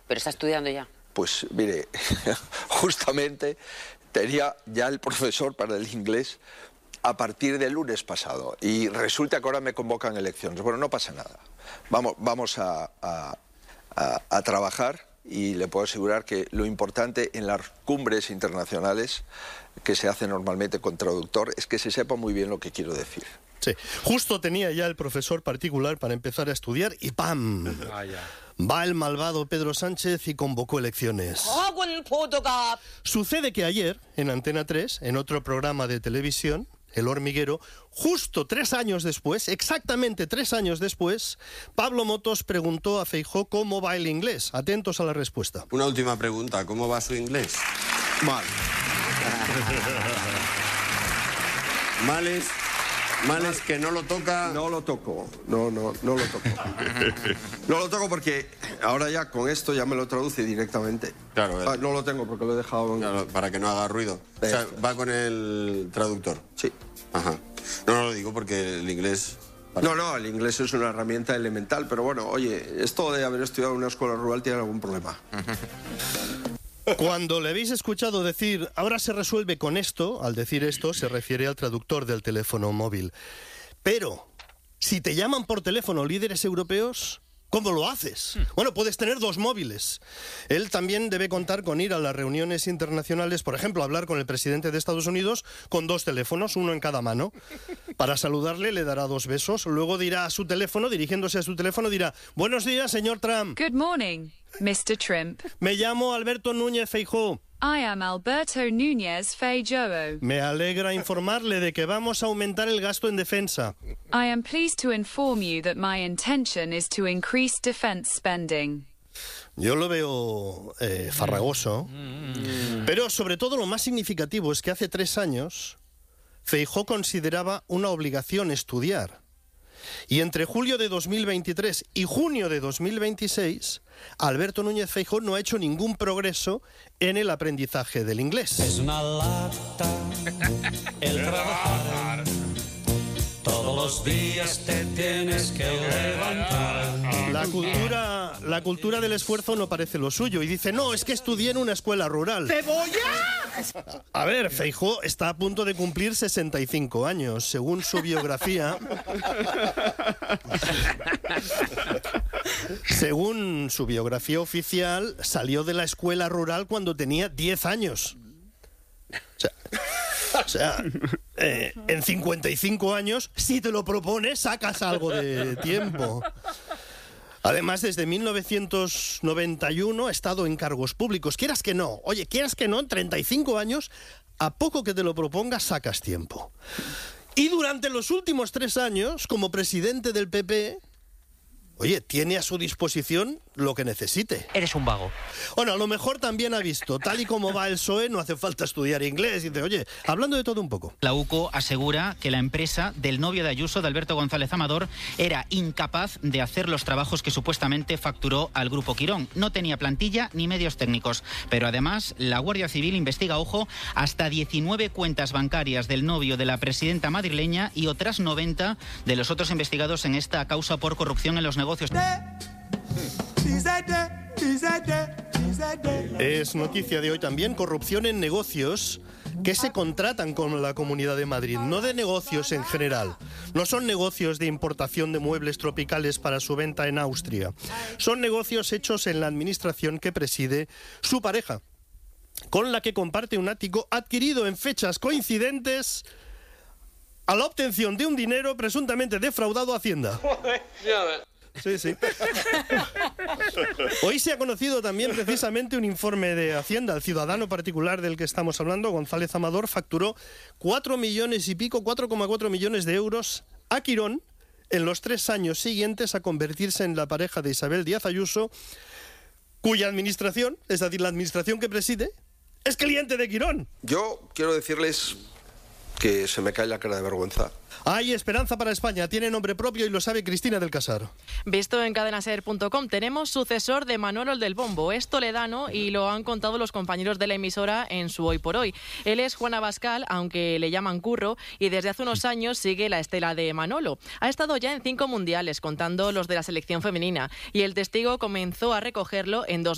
Pero está estudiando ya. Pues mire, justamente tenía ya el profesor para el inglés a partir del lunes pasado y resulta que ahora me convocan elecciones. Bueno, no pasa nada. Vamos a trabajar y le puedo asegurar que lo importante en las cumbres internacionales que se hace normalmente con traductor es que se sepa muy bien lo que quiero decir. Sí, justo tenía ya el profesor particular para empezar a estudiar y ¡pam! Va el malvado Pedro Sánchez y convocó elecciones. Sucede que ayer, en Antena 3, en otro programa de televisión, El Hormiguero, justo 3 años después, exactamente 3 años después, Pablo Motos preguntó a Feijóo cómo va el inglés. Atentos a la respuesta. Una última pregunta, ¿cómo va su inglés? Mal. Mal es que no lo toca... No lo toco, no lo toco. No lo toco porque ahora ya con esto ya me lo traduce directamente. Claro. No lo tengo porque lo he dejado... Claro, para que no haga ruido. O sea, va con el traductor. Sí. Ajá. No lo digo porque el inglés... No, el inglés es una herramienta elemental, pero bueno, oye, esto de haber estudiado en una escuela rural tiene algún problema. Cuando le habéis escuchado decir, ahora se resuelve con esto, al decir esto se refiere al traductor del teléfono móvil. Pero, si te llaman por teléfono líderes europeos, ¿cómo lo haces? Bueno, puedes tener 2 móviles. Él también debe contar con ir a las reuniones internacionales, por ejemplo, hablar con el presidente de Estados Unidos con 2 teléfonos, uno en cada mano. Para saludarle le dará 2 besos, luego dirá a su teléfono, dirigiéndose a su teléfono, dirá, buenos días, señor Trump. Good morning, Mr. Trump. Me llamo Alberto Núñez Feijóo. I am Alberto Núñez Feijóo. Me alegra informarle de que vamos a aumentar el gasto en defensa. I am pleased to inform you that my intention is to increase defense spending. Yo lo veo farragoso, pero sobre todo lo más significativo es que hace 3 años Feijóo consideraba una obligación estudiar. Y entre julio de 2023 y junio de 2026, Alberto Núñez Feijóo no ha hecho ningún progreso en el aprendizaje del inglés. Es una lata el trabajar. Todos los días te tienes que levantar. La cultura del esfuerzo no parece lo suyo y dice, no, es que estudié en una escuela rural. ¡Cebolla! A ver, Feijóo está a punto de cumplir 65 años. Según su biografía... Según su biografía oficial, salió de la escuela rural cuando tenía 10 años. O sea, en 55 años, si te lo propones, sacas algo de tiempo. Además, desde 1991 ha estado en cargos públicos. Quieras que no, en 35 años, a poco que te lo propongas, sacas tiempo. Y durante los últimos 3 años, como presidente del PP... Oye, tiene a su disposición lo que necesite. Eres un vago. Bueno, a lo mejor también ha visto, tal y como va el PSOE, no hace falta estudiar inglés. Y dice, oye, hablando de todo un poco. La UCO asegura que la empresa del novio de Ayuso, de Alberto González Amador, era incapaz de hacer los trabajos que supuestamente facturó al Grupo Quirón. No tenía plantilla ni medios técnicos. Pero además, la Guardia Civil investiga, ojo, hasta 19 cuentas bancarias del novio de la presidenta madrileña y otras 90 de los otros investigados en esta causa por corrupción en los negocios. Es noticia de hoy también corrupción en negocios que se contratan con la Comunidad de Madrid, no de negocios en general. No son negocios de importación de muebles tropicales para su venta en Austria. Son negocios hechos en la administración que preside su pareja, con la que comparte un ático adquirido en fechas coincidentes a la obtención de un dinero presuntamente defraudado a Hacienda. Sí. Hoy se ha conocido también precisamente un informe de Hacienda. El ciudadano particular del que estamos hablando, González Amador, facturó 4 millones y pico, 4,4 millones de euros a Quirón en los 3 años siguientes a convertirse en la pareja de Isabel Díaz Ayuso, cuya administración, es decir, la administración que preside, es cliente de Quirón. Yo quiero decirles que se me cae la cara de vergüenza. Hay esperanza para España, tiene nombre propio y lo sabe Cristina del Casar. Visto en cadenaser.com, tenemos sucesor de Manolo el del Bombo. Es toledano y lo han contado los compañeros de la emisora en su Hoy por Hoy. Él es Juan Abascal, aunque le llaman Curro, y desde hace unos años sigue la estela de Manolo. Ha estado ya en 5 mundiales, contando los de la selección femenina, y el testigo comenzó a recogerlo en